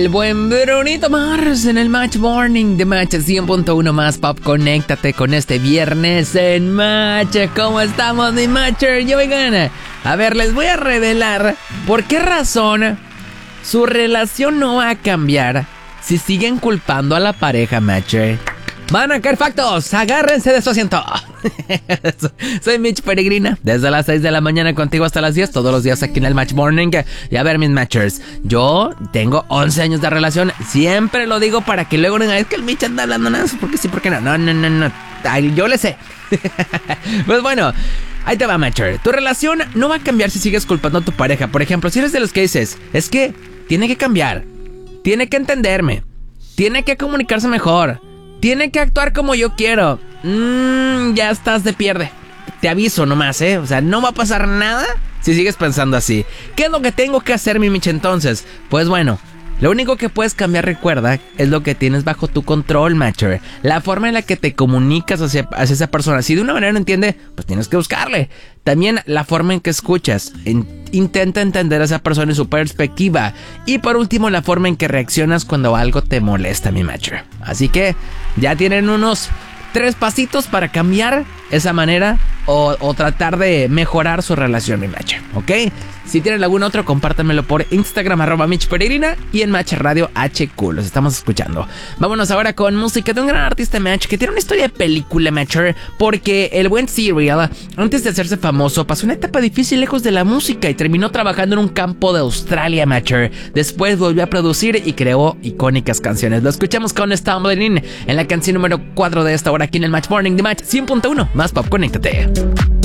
El buen Brunito Mars en el Match Morning de Match 100.1 más Pop. Conéctate con este viernes en Match. ¿Cómo estamos, mi Matcher? Y oigan, a ver, les voy a revelar por qué razón su relación no va a cambiar si siguen culpando a la pareja, Matcher. Van a caer factos, agárrense de su asiento. Soy Mitch Peregrina, desde las 6 de la mañana contigo hasta las 10, todos los días aquí en el Match Morning. Y a ver, mis Matchers, yo tengo 11 años de relación, siempre lo digo para que luego no digan, es que el Mitch anda hablando nada, porque sí, porque no. Ay, yo le sé. Pues bueno, ahí te va, Matcher. Tu relación no va a cambiar si sigues culpando a tu pareja. Por ejemplo, si eres de los que dices, es que tiene que cambiar, tiene que entenderme, tiene que comunicarse mejor, tiene que actuar como yo quiero. Ya estás de pierde. Te aviso nomás, O sea, no va a pasar nada si sigues pensando así. ¿Qué es lo que tengo que hacer, mi Mitch, entonces? Pues bueno, lo único que puedes cambiar, recuerda, es lo que tienes bajo tu control, Matcher. La forma en la que te comunicas hacia esa persona. Si de una manera no entiende, pues tienes que buscarle. También la forma en que escuchas. Intenta entender a esa persona en su perspectiva. Y por último, la forma en que reaccionas cuando algo te molesta, mi Matcher. Así que ya tienen unos 3 pasitos para cambiar esa manera o tratar de mejorar su relación, mi Matcher, ¿ok? Si tienen algún otro, compártanmelo por Instagram, @MitchPeregrina, y en Match Radio HQ. Los estamos escuchando. Vámonos ahora con música de un gran artista, Match, que tiene una historia de película, Matcher, porque el buen Serial, antes de hacerse famoso, pasó una etapa difícil lejos de la música y terminó trabajando en un campo de Australia, Matcher. Después volvió a producir y creó icónicas canciones. Lo escuchamos con Stumbling In en la canción número 4 de esta hora aquí en el Match Morning de Match 100.1 más Pop. Conéctate.